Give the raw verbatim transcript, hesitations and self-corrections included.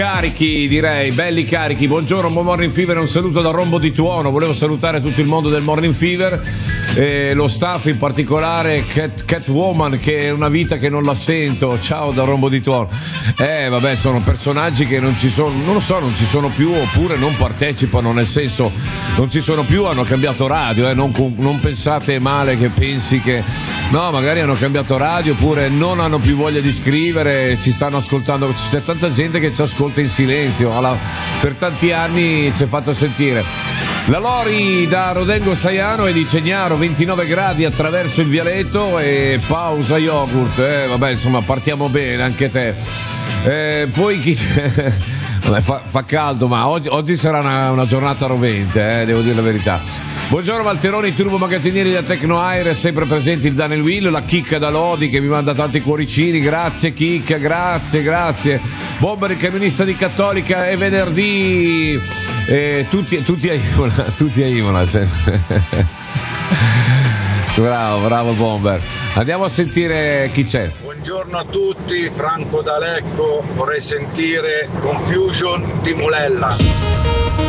Carichi, direi, belli carichi. Buongiorno, buon Morning Fever, un saluto da Rombo di Tuono. Volevo salutare tutto il mondo del Morning Fever, eh, lo staff, in particolare Cat, Catwoman, che è una vita che non la sento. Ciao da Rombo di Tuono. Eh vabbè, sono personaggi che non ci sono, non lo so, non ci sono più, oppure non partecipano, nel senso non ci sono più, hanno cambiato radio, eh, non, non pensate male che pensi che no, magari hanno cambiato radio, oppure non hanno più voglia di scrivere, ci stanno ascoltando. C'è tanta gente che ci ascolta in silenzio, alla, per tanti anni si è fatto sentire. La Lori da Rodengo Saiano e di Cegnaro, ventinove gradi attraverso il vialetto e pausa yogurt. Eh, vabbè, insomma, partiamo bene, anche te. Eh, poi chi vabbè, fa, fa caldo, ma oggi, oggi sarà una, una giornata rovente, eh, devo dire la verità. Buongiorno Valteroni, turbo magazzinieri da Tecno Air, sempre presenti il Daniel Will, la Chicca da Lodi che mi manda tanti cuoricini, grazie Chicca, grazie, grazie. Bomber, il camionista di Cattolica, è venerdì, eh, tutti, tutti a Imola, tutti a Imola. Bravo, bravo Bomber. Andiamo a sentire chi c'è. Buongiorno a tutti, Franco da Lecco, vorrei sentire Confusion di Mulella.